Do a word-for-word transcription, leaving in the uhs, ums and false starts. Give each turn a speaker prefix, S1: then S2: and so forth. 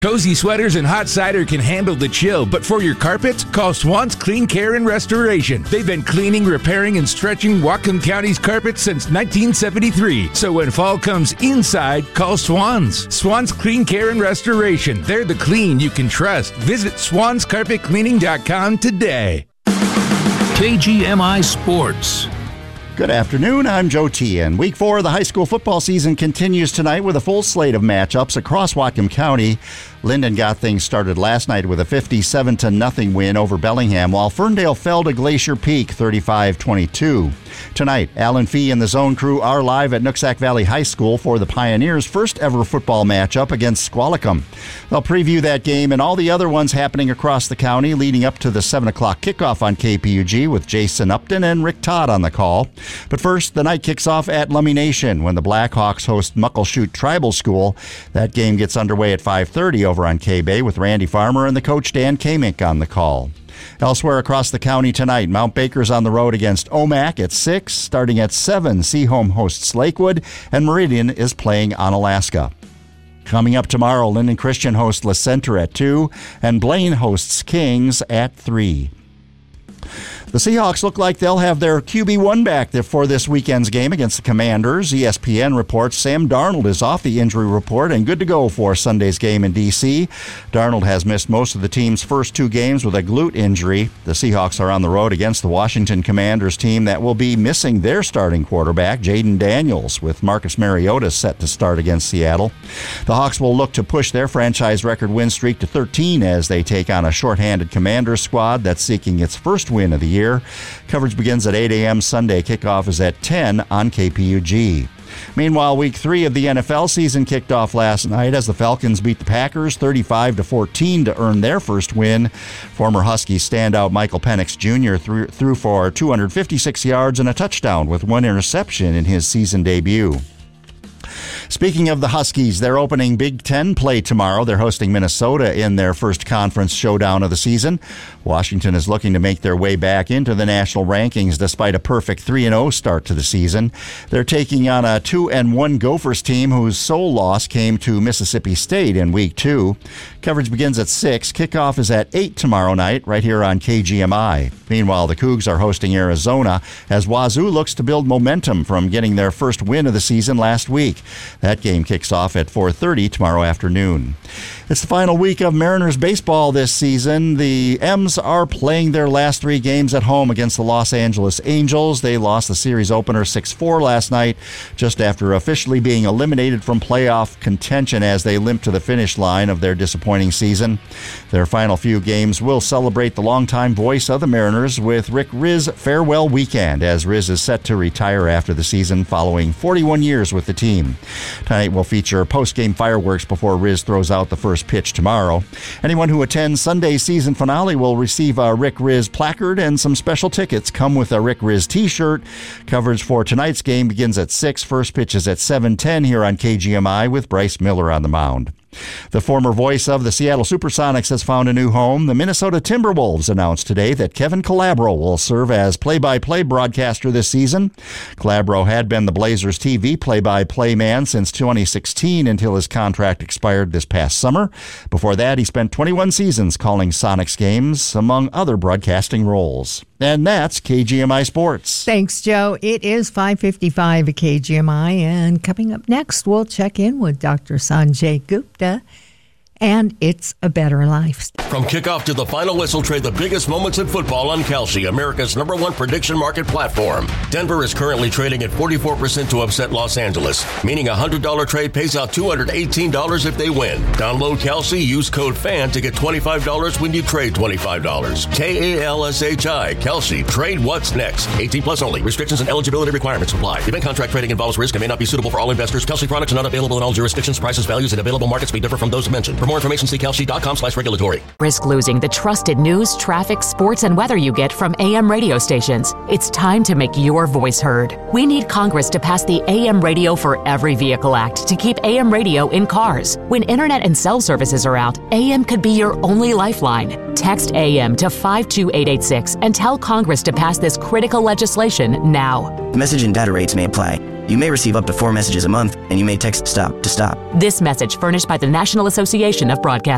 S1: Cozy sweaters and hot cider can handle the chill, but for your carpets, call Swan's Clean Care and Restoration. They've been cleaning, repairing, and stretching Whatcom County's carpets since nineteen seventy-three. So when fall comes inside, call Swan's. Swan's Clean Care and Restoration. They're the clean you can trust. Visit swans carpet cleaning dot com today.
S2: K G M I Sports.
S3: Good afternoon, I'm Joe T. And week four of the high school football season continues tonight with a full slate of matchups across Whatcom County. Linden got things started last night with a fifty-seven to nothing win over Bellingham, while Ferndale fell to Glacier Peak thirty-five twenty-two. Tonight, Alan Fee and the Zone Crew are live at Nooksack Valley High School for the Pioneers' first ever football matchup against Squalicum. They'll preview that game and all the other ones happening across the county leading up to the seven o'clock kickoff on K P U G with Jason Upton and Rick Todd on the call. But first, the night kicks off at Lummi Nation when the Blackhawks host Muckleshoot Tribal School. That game gets underway at five thirty over on K-Bay with Randy Farmer and the coach Dan Kamink on the call. Elsewhere across the county tonight, Mount Baker's on the road against Omak at six. Starting at seven, Seaholm hosts Lakewood, and Meridian is playing on Alaska. Coming up tomorrow, Linden Christian hosts La Center at two, and Blaine hosts Kings at three. The Seahawks look like they'll have their Q B one back for this weekend's game against the Commanders. E S P N reports Sam Darnold is off the injury report and good to go for Sunday's game in D C. Darnold has missed most of the team's first two games with a glute injury. The Seahawks are on the road against the Washington Commanders team that will be missing their starting quarterback, Jaden Daniels, with Marcus Mariota set to start against Seattle. The Hawks will look to push their franchise record win streak to thirteen as they take on a shorthanded Commanders squad that's seeking its first win of the year. Coverage begins at eight a.m. Sunday. Kickoff is at ten on K P U G. Meanwhile, week three of the N F L season kicked off last night as the Falcons beat the Packers thirty-five to fourteen to earn their first win. Former Huskies standout Michael Penix Junior threw, threw for two hundred fifty-six yards and a touchdown with one interception in his season debut. Speaking of the Huskies, they're opening Big Ten play tomorrow. They're hosting Minnesota in their first conference showdown of the season. Washington is looking to make their way back into the national rankings despite a perfect three and oh start to the season. They're taking on a two and one Gophers team whose sole loss came to Mississippi State in week two. Coverage begins at six. Kickoff is at eight tomorrow night right here on K G M I. Meanwhile, the Cougs are hosting Arizona as Wazoo looks to build momentum from getting their first win of the season last week. That game kicks off at four thirty tomorrow afternoon. It's the final week of Mariners baseball this season. The M's are playing their last three games at home against the Los Angeles Angels. They lost the series opener six four last night, just after officially being eliminated from playoff contention as they limp to the finish line of their disappointing season. Their final few games will celebrate the longtime voice of the Mariners with Rick Riz' farewell weekend, as Riz is set to retire after the season following forty-one years with the team. Tonight will feature post-game fireworks before Riz throws out the first pitch tomorrow. Anyone who attends Sunday's season finale will receive a Rick Riz placard, and some special tickets come with a Rick Riz t-shirt. Coverage for tonight's game begins at six. First pitch is at seven ten here on K G M I with Bryce Miller on the mound. The former voice of the Seattle Supersonics has found a new home. The Minnesota Timberwolves announced today that Kevin Calabro will serve as play-by-play broadcaster this season. Calabro had been the Blazers' T V play-by-play man since twenty sixteen until his contract expired this past summer. Before that, he spent twenty-one seasons calling Sonics games, among other broadcasting roles. And that's K G M I Sports.
S4: Thanks, Joe. It is five fifty-five at K G M I, and coming up next, we'll check in with Doctor Sanjay Gupta, and It's a Better Life.
S5: From kickoff to the final whistle, trade the biggest moments in football on Kalshi, America's number one prediction market platform. Denver is currently trading at forty-four percent to upset Los Angeles, meaning a one hundred dollars trade pays out two hundred eighteen dollars if they win. Download Kalshi, use code FAN to get twenty-five dollars when you trade twenty-five dollars. K A L S H I, Kalshi. Trade what's next. eighteen plus only. Restrictions and eligibility requirements apply. Event contract trading involves risk and may not be suitable for all investors. Kalshi products are not available in all jurisdictions. Prices, values, and available markets may differ from those mentioned. For more information, see Kalshi.com slash regulatory.
S6: Risk losing the trusted news, traffic, sports, and weather you get from A M radio stations. It's time to make your voice heard. We need Congress to pass the A M Radio for Every Vehicle Act to keep A M radio in cars. When internet and cell services are out, A M could be your only lifeline. Text A M to five two eight eight six and tell Congress to pass this critical legislation now.
S7: Message and data rates may apply. You may receive up to four messages a month, and you may text STOP to stop.
S6: This message furnished by the National Association of Broadcasters.